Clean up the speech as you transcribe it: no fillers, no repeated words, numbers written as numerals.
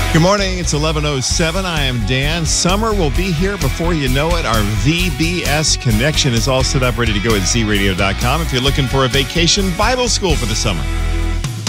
Good morning. It's 11:07. I am Dan. Summer will be here before you know it. Our VBS connection is all set up, ready to go at zradio.com if you're looking for a vacation Bible school for the summer.